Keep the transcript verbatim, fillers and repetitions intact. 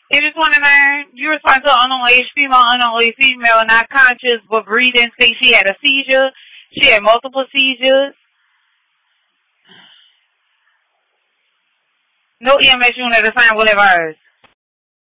It is twenty-nine. You respond to an unknown age female, unknown age female, not conscious but breathing. Say she had a seizure. She had multiple seizures. No E M S unit assigned with a virus.